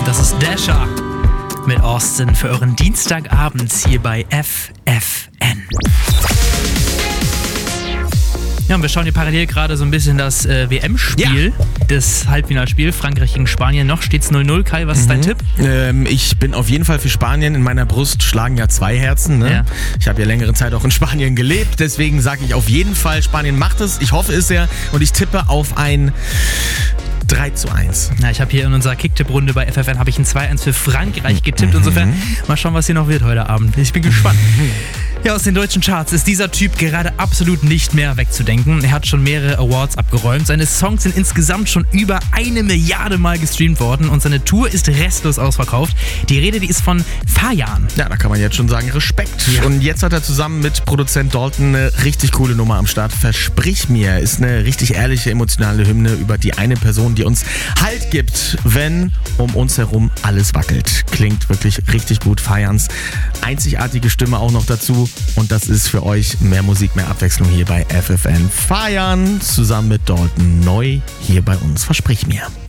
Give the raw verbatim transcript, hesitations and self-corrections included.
Das ist Dasher mit Austin für euren Dienstagabend hier bei F F N. Ja, und wir schauen hier parallel gerade so ein bisschen das äh, W M-Spiel, ja. das Halbfinalspiel, Frankreich gegen Spanien. Noch steht's null null. Kai, was mhm. ist dein Tipp? Ähm, ich bin auf jeden Fall für Spanien. In meiner Brust schlagen ja zwei Herzen. Ne? Ja. Ich habe ja längere Zeit auch in Spanien gelebt. Deswegen sage ich auf jeden Fall, Spanien macht es. Ich hoffe es ja. Und ich tippe auf ein drei zu eins. Na, ich habe hier in unserer Kicktipp-Runde bei F F N habe ich ein zwei eins für Frankreich getippt. Mhm. Insofern mal schauen, was hier noch wird heute Abend. Ich bin gespannt. Mhm. Ja, aus den deutschen Charts ist dieser Typ gerade absolut nicht mehr wegzudenken. Er hat schon mehrere Awards abgeräumt. Seine Songs sind insgesamt schon über eine Milliarde Mal gestreamt worden und seine Tour ist restlos ausverkauft. Die Rede, die ist von Fajan. Ja, da kann man jetzt schon sagen, Respekt. Ja. Und jetzt hat er zusammen mit Produzent Dalton eine richtig coole Nummer am Start. Versprich mir, ist eine richtig ehrliche, emotionale Hymne über die eine Person, die uns Halt gibt, wenn um uns herum alles wackelt. Klingt wirklich richtig gut. Fajans einzigartige Stimme auch noch dazu. Und das ist für euch mehr Musik, mehr Abwechslung hier bei F F N. Fajan zusammen mit Dalton neu hier bei uns. Versprich mir.